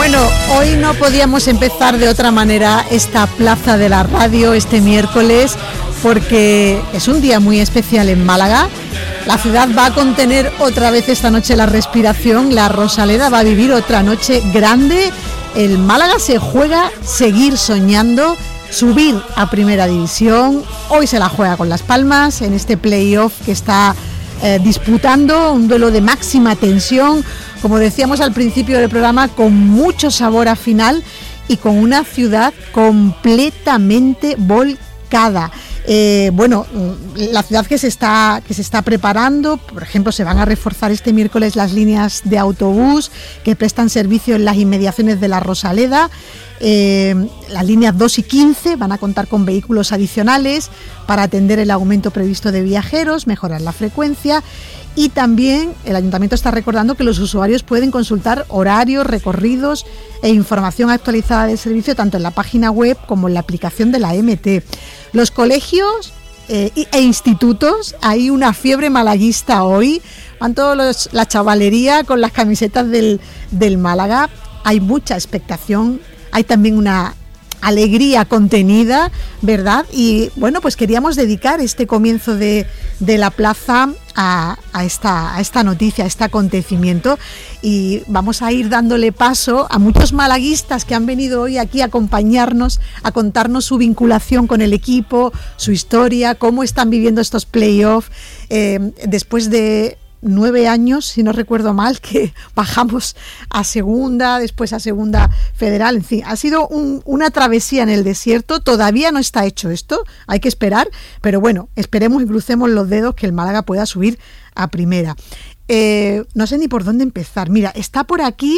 Bueno, hoy no podíamos empezar de otra manera esta Plaza de la Radio este miércoles, porque es un día muy especial en Málaga. La ciudad va a contener otra vez esta noche la respiración, la Rosaleda va a vivir otra noche grande. El Málaga se juega seguir soñando, subir a Primera División. Hoy se la juega con Las Palmas en este playoff que está disputando, un duelo de máxima tensión, como decíamos al principio del programa, con mucho sabor a final y con una ciudad completamente volcada. La ciudad que se está preparando, por ejemplo, se van a reforzar este miércoles las líneas de autobús que prestan servicio en las inmediaciones de la Rosaleda. Las líneas 2 y 15 van a contar con vehículos adicionales para atender el aumento previsto de viajeros, mejorar la frecuencia, y también el Ayuntamiento está recordando que los usuarios pueden consultar horarios, recorridos e información actualizada del servicio tanto en la página web como en la aplicación de la MT. Los colegios e institutos, hay una fiebre malaguista hoy, van todos la chavalería con las camisetas del Málaga, hay mucha expectación, hay también una alegría contenida, ¿verdad? Y bueno, pues queríamos dedicar este comienzo de la plaza a esta noticia, a este acontecimiento, y vamos a ir dándole paso a muchos malaguistas que han venido hoy aquí a acompañarnos, a contarnos su vinculación con el equipo, su historia, cómo están viviendo estos playoffs después de 9 años, si no recuerdo mal, que bajamos a segunda, después a segunda federal. En fin, ha sido una travesía en el desierto. Todavía no está hecho esto, hay que esperar, pero bueno, esperemos y crucemos los dedos que el Málaga pueda subir a primera. No sé ni por dónde empezar. Mira, está por aquí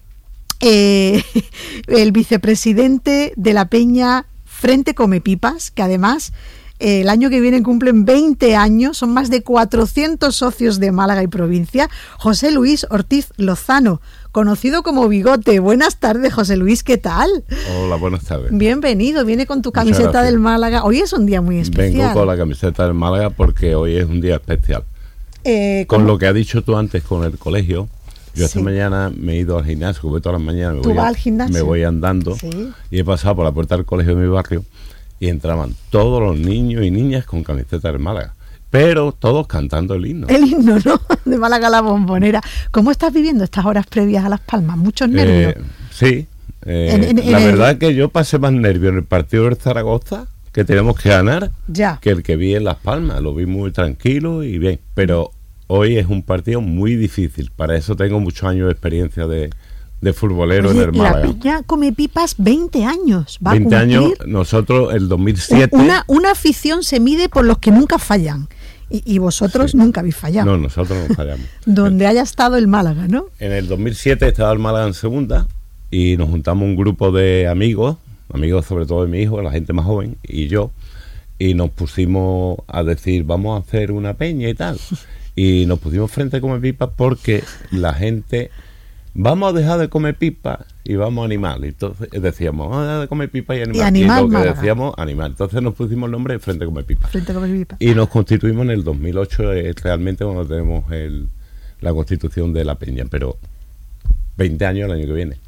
el vicepresidente de la Peña Frente Comepipas, que además el año que viene cumplen 20 años, son más de 400 socios de Málaga y provincia. José Luis Ortiz Lozano, conocido como Bigote. Buenas tardes, José Luis, ¿qué tal? Hola, buenas tardes. Bienvenido, viene con tu camiseta del Málaga. Hoy es un día muy especial. Vengo con la camiseta del Málaga porque hoy es un día especial. Con lo que has dicho tú antes con el colegio, yo esta mañana me he ido al gimnasio, como todas las mañanas me voy andando, y he pasado por la puerta del colegio de mi barrio y entraban todos los niños y niñas con camiseta del Málaga, pero todos cantando el himno. El himno, ¿no? De Málaga la Bombonera. ¿Cómo estás viviendo estas horas previas a Las Palmas? ¿Muchos nervios? Sí. La verdad es que yo pasé más nervios en el partido del Zaragoza, que tenemos que ganar, que el que vi en Las Palmas. Lo vi muy tranquilo y bien, pero hoy es un partido muy difícil. Para eso tengo muchos años de experiencia de futbolero. Oye, en el Málaga. La Peña Comepipas, 20 años. ¿Va 20 a cumplir? Años, nosotros el 2007... Una afición se mide por los que nunca fallan. Y vosotros nunros habéis fallado. No, nosotros no fallamos. Donde haya estado el Málaga, ¿no? En el 2007 estaba el Málaga en segunda y nos juntamos un grupo de amigos sobre todo de mi hijo, la gente más joven, y yo, y nos pusimos a decir, vamos a hacer una peña y tal. Y nos pusimos frente a Comepipas porque la gente... Vamos a dejar de comer pipa y vamos a animar. Entonces decíamos, vamos a dejar de comer pipa y animar. Y lo que Málaga. Decíamos, animar. Entonces nos pusimos el nombre de Frente a Comer Pipa. Frente a Comer Pipa. Y nos constituimos en el 2008, realmente cuando tenemos la constitución de la Peña. Pero 20 años el año que viene.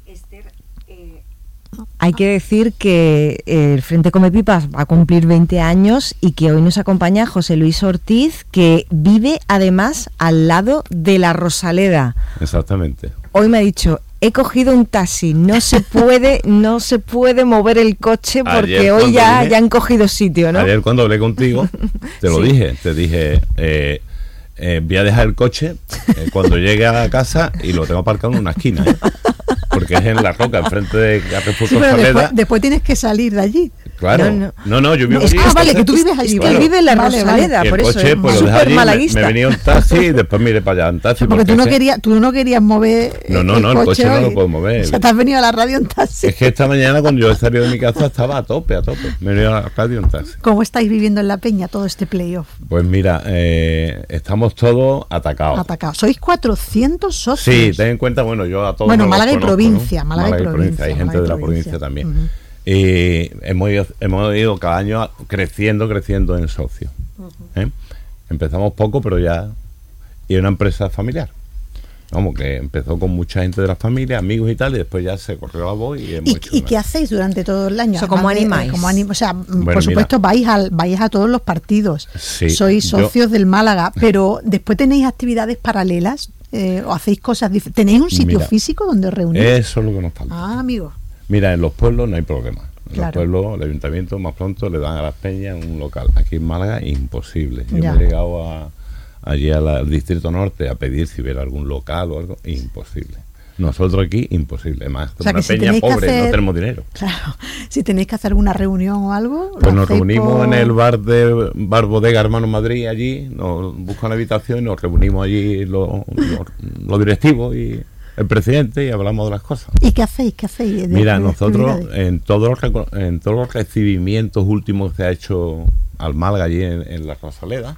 Hay que decir que el Frente Comepipas va a cumplir 20 años y que hoy nos acompaña José Luis Ortiz, que vive además al lado de la Rosaleda. Exactamente. Hoy me ha dicho, he cogido un taxi, no se puede mover el coche porque hoy ya han cogido sitio, ¿no? Ayer cuando hablé contigo, te lo dije, te dije, voy a dejar el coche cuando llegue a casa y lo tengo aparcado en una esquina, porque es en La Roca, enfrente de Carrefour Rosaleda. Después tienes que salir de allí. Claro. No, yo vivo allí. Vale, que tú vives allí. Es que vive en la Rosaleda, vale. por El eso coche, pues lo dejé allí, me venía un taxi y después me iré para allá en taxi. Porque tú no querías mover el coche no lo puedo mover. O sea, te has venido a la radio en taxi. Es que esta mañana cuando yo he salido de mi casa estaba a tope. Me he venido a la radio en taxi. ¿Cómo estáis viviendo en La Peña todo este playoff? Pues mira, estamos todos atacados. Sois 400 socios. Sí, ten en cuenta, yo a todos Málaga y conozco, provincia, ¿no? Málaga y provincia. Hay gente de la provincia también. Y hemos ido cada año creciendo en socios. Empezamos poco, pero ya... Y es una empresa familiar. Vamos, que empezó con mucha gente de la familia, amigos y tal, y después ya se corrió la voz y hemos hecho ¿Y qué hacéis durante todo el año? O sea, ¿cómo animáis? O sea, Bueno, por supuesto, mira, vais a todos los partidos. Sí, Sois socios del Málaga, pero después tenéis actividades paralelas o hacéis cosas diferentes. ¿Tenéis un sitio físico donde os reunís? Eso es lo que nos falta. Ah, amigo. Mira, en los pueblos no hay problema. En Claro. los pueblos, el ayuntamiento más pronto le dan a las peñas un local. Aquí en Málaga, imposible. Yo Ya. me he llegado allí al Distrito Norte a pedir si hubiera algún local o algo. Imposible. Nosotros aquí, imposible. Además, O sea, una que si peña tenéis que pobre, hacer- no tenemos dinero. Claro. Si tenéis que hacer alguna reunión o algo. Pues lo nos hacéis reunimos por- en el bar Bodega Hermano Madrid, allí, nos buscan una habitación y nos reunimos allí los directivos y el presidente y hablamos de las cosas. ¿Y qué hacéis? ¿Qué hacéis? Mira, de nosotros actividades? en todos los recibimientos últimos que se ha hecho al Málaga allí en la Rosaleda,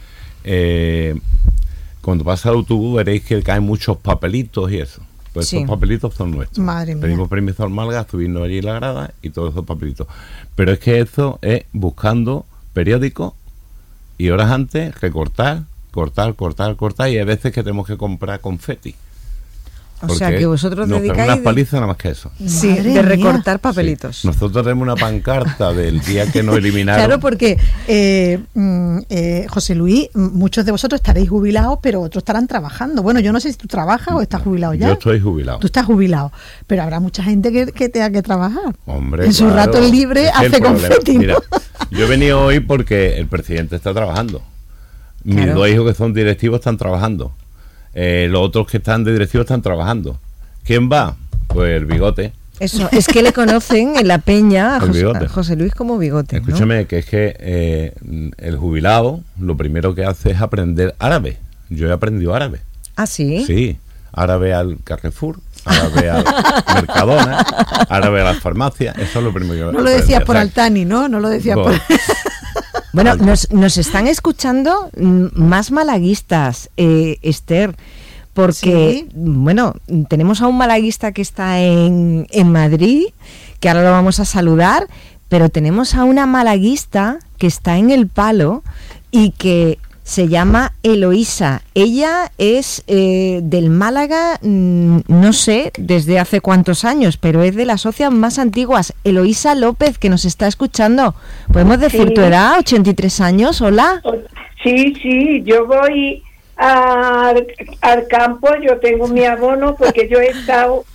cuando pasa el autobús veréis que caen muchos papelitos y eso. Pues Sí. esos papelitos son nuestros. Madre mía. Pedimos permiso al Málaga, subirnos allí la grada y todos esos papelitos. Pero es que eso es buscando periódicos y horas antes recortar, cortar y hay veces que tenemos que comprar confeti. O sea, Porque que vosotros nos pegan dedicáis unas palizas nada más que eso. sí, Madre de mía. recortar papelitos. Sí. Nosotros tenemos una pancarta del día que nos eliminaron. Claro, porque José Luis, muchos de vosotros estaréis jubilados, pero otros estarán trabajando. Bueno, yo no sé si tú trabajas o estás jubilado ya. Yo estoy jubilado. Tú estás jubilado, pero habrá mucha gente que tenga que trabajar. Hombre, en su claro, rato libre ese es el hace problema. confeti, ¿no? Mira, yo he venido hoy porque el presidente está trabajando. Mis Claro. dos hijos que son directivos están trabajando. Los otros que están de directivos están trabajando. ¿Quién va? Pues el Bigote. Eso, es que le conocen en la peña a El Bigote. a José Luis como Bigote, ¿no? Escúchame, que es que el jubilado lo primero que hace es aprender árabe. Yo he aprendido árabe. Ah, sí. Sí, árabe al Carrefour, árabe al Mercadona, árabe a las farmacias. Eso es lo primero que No lo decías aprendí. por O sea, Altani, ¿no? No lo decías Bueno, por... Bueno, nos están escuchando más malaguistas, Esther, porque, Sí. bueno, tenemos a un malaguista que está en Madrid, que ahora lo vamos a saludar, pero tenemos a una malaguista que está en El Palo y que se llama Eloísa. Ella es del Málaga, no sé desde hace cuántos años, pero es de las socias más antiguas. Eloísa López, que nos está escuchando. ¿Podemos decir Sí. tu edad? ¿83 años? Hola. Sí, yo voy al campo, yo tengo mi abono porque yo he estado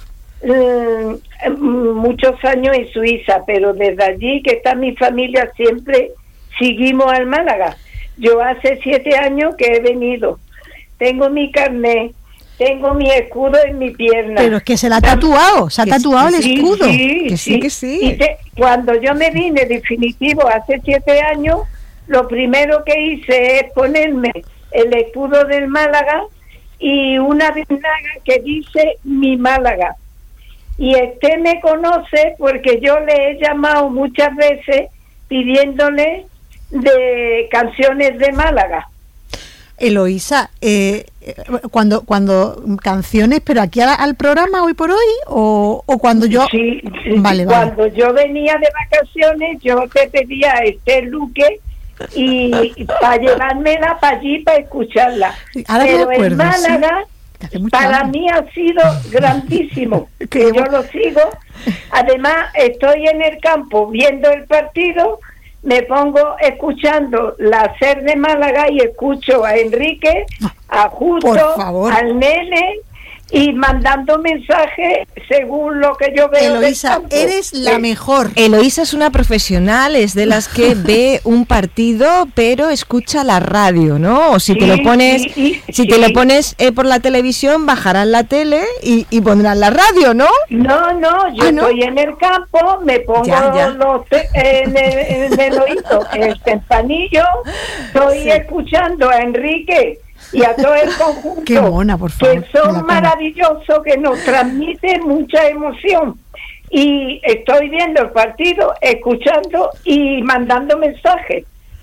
muchos años en Suiza, pero desde allí que está mi familia siempre seguimos al Málaga. Yo hace 7 años que he venido, tengo mi carnet, tengo mi escudo en mi pierna. Pero es que se la ha tatuado, se ha Que tatuado el Sí, escudo. Que sí. Y cuando yo me vine definitivo hace 7 años, lo primero que hice es ponerme el escudo del Málaga y una biznaga que dice mi Málaga. Y me conoce porque yo le he llamado muchas veces pidiéndole de canciones de Málaga. Eloísa, cuando canciones, pero aquí al programa hoy por hoy o cuando yo... Sí, Vale. Cuando yo venía de vacaciones, yo te pedía a Esther Luque y para llevármela para allí para escucharla. Ahora me Pero en acuerdo, Málaga, sí. Hace mucho para años. mí ha sido grandísimo. Que Que yo lo sigo. Además, estoy en el campo viendo el partido, me pongo escuchando la SER de Málaga y escucho a Enrique, a Justo, Por favor. al Nene y mandando mensajes según lo que yo veo. Eloísa, del campo. eres la mejor. Eloísa es una profesional, es de las que ve un partido pero escucha la radio, ¿no? O si te Sí, lo pones, sí, si te sí. lo pones por la televisión, bajarán la tele y pondrán la radio, ¿no? No, yo ¿no? estoy en el campo, me pongo Ya. en el oído, el campanillo, estoy Sí. escuchando a Enrique y a todo el conjunto, Qué mona, por favor, que me la son pongo. maravillosos, que nos transmiten mucha emoción. Y estoy viendo el partido, escuchando y mandando mensajes.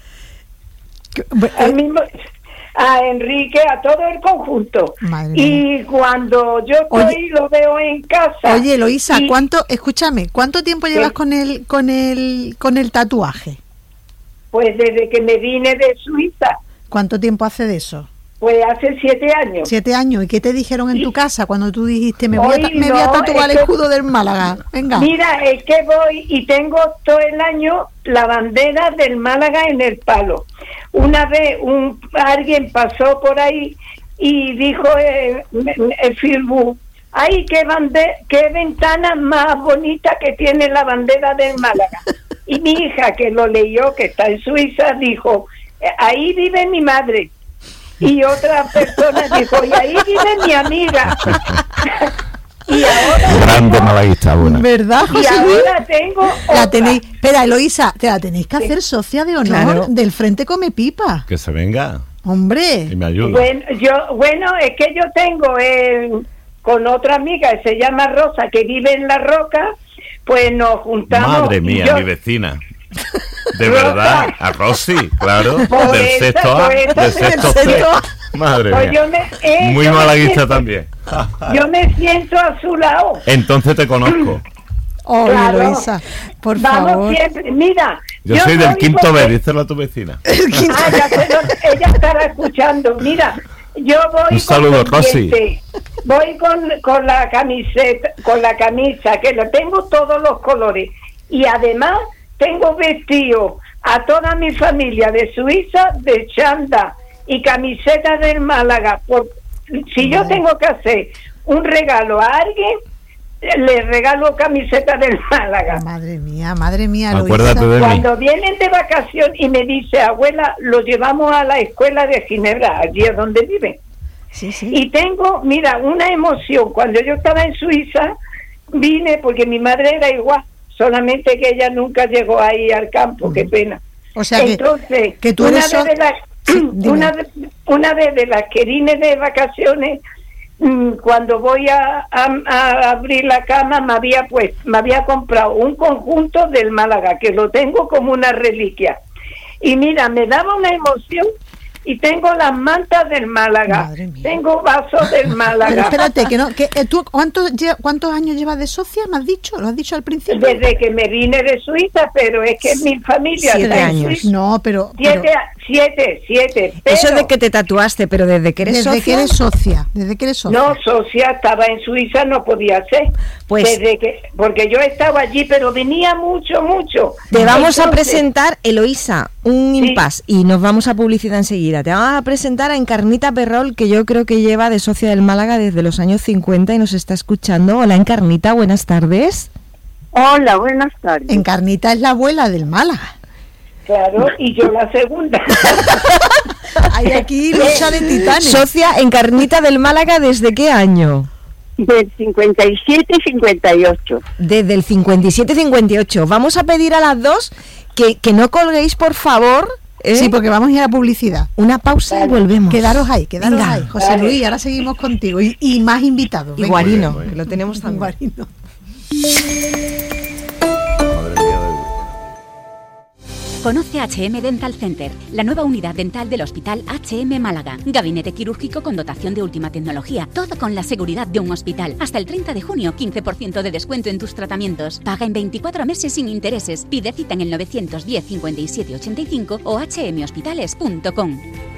Al mismo, a Enrique, a todo el conjunto. Madre Y cuando yo estoy, Oye. lo veo en casa. Oye, Eloísa, Y- ¿cuánto tiempo llevas con el tatuaje? Pues desde que me vine de Suiza, ¿Cuánto tiempo hace de eso? Pues hace 7 años. 7 años. ¿Y qué te dijeron en tu casa cuando tú dijiste, me Hoy voy a no, tatuar el es que- escudo del Málaga? Venga. Mira, es que voy y tengo todo el año la bandera del Málaga en el palo. Una vez alguien pasó por ahí y dijo el Facebook, ¡ay, qué ventana más bonita que tiene la bandera del Málaga! Y mi hija, que lo leyó, que está en Suiza, dijo, ahí vive mi madre. Y otra persona dijo, y ahí vive mi amiga. Y ahora Grande malaguista, buena. ¿Verdad, y José Luis? ahora tengo La otra. tenéis, espera, Eloísa, te la tenéis que hacer socia de honor Claro. del Frente Come Pipa. Que se venga Hombre. y me ayude. Bueno, es que yo tengo con otra amiga que se llama Rosa, que vive en La Roca, pues nos juntamos. Madre y mía, yo- mi vecina. De Rosa. verdad, a Rosy, claro. Por Del esa, sexto A, por esa, del sexto del C. sexto A. Madre Pues mía. Muy yo me malaguista siento- también. Yo me siento a su lado. Entonces te conozco. Oh, Claro. Eloísa, por Vamos favor. siempre. Mira, Yo soy del voy quinto porque- B, díselo a tu vecina. Ya sé, ella estará escuchando. Mira, yo voy Un saludo, con Rosy. pendiente. Voy con la camiseta, con la camisa, que lo tengo todos los colores. Y además tengo vestido a toda mi familia de Suiza, de chanda y camiseta del Málaga. Si yo tengo que hacer un regalo a alguien, le regalo camiseta del Málaga. Madre mía, Eloísa. Acuérdate de mí. Cuando vienen de vacación y me dice, abuela, lo llevamos a la escuela de Ginebra, allí es donde viven. Sí, sí. Y tengo, mira, una emoción. Cuando yo estaba en Suiza, vine porque mi madre era igual, solamente que ella nunca llegó ahí al campo, qué pena. O sea que, Entonces, que tú eres... dime. una vez de las que vine de vacaciones, cuando voy a abrir la cama, me había comprado un conjunto del Málaga, que lo tengo como una reliquia. Y mira, me daba una emoción. Y tengo las mantas del Málaga, Madre mía. tengo vasos del Pero Málaga. espérate, ¿tú cuántos años llevas de socia? ¿Me has dicho? ¿Lo has dicho al principio? Desde que me vine de Suiza, pero es que mi familia 7 está en años. Suiza. No, pero... Siete. Eso pero de que te tatuaste, pero desde que eres desde socia... que eres socia, desde que eres socia. no, socia, estaba en Suiza, no podía ser. Pues- Porque yo estaba allí, pero venía mucho. Te vamos a Entonces, presentar, Eloísa, un Sí. impasse y nos vamos a publicidad enseguida. Te vamos a presentar a Encarnita Perrol, que yo creo que lleva de socia del Málaga desde los años 50 y nos está escuchando. Hola, Encarnita, buenas tardes. Hola, buenas tardes. Encarnita es la abuela del Málaga. Claro, y yo la segunda. Hay aquí lucha de titanes. Socia Encarnita del Málaga, ¿desde qué año? Del 57-58. Desde el 57-58. Vamos a pedir a las dos que no colguéis, por favor. ¿eh? Sí, porque vamos a ir a publicidad. Una pausa y Vale. volvemos. Quedaros ahí. Venga. Ahí. José Vale. Luis, ahora seguimos contigo. Y más invitados. Y venga. Guarino, Muy bien. que lo tenemos también. Guarino. Madre mía. Conoce HM Dental Center, la nueva unidad dental del Hospital HM Málaga. Gabinete quirúrgico con dotación de última tecnología. Todo con la seguridad de un hospital. Hasta el 30 de junio, 15% de descuento en tus tratamientos. Paga en 24 meses sin intereses. Pide cita en el 910 57 85 o hmhospitales.com.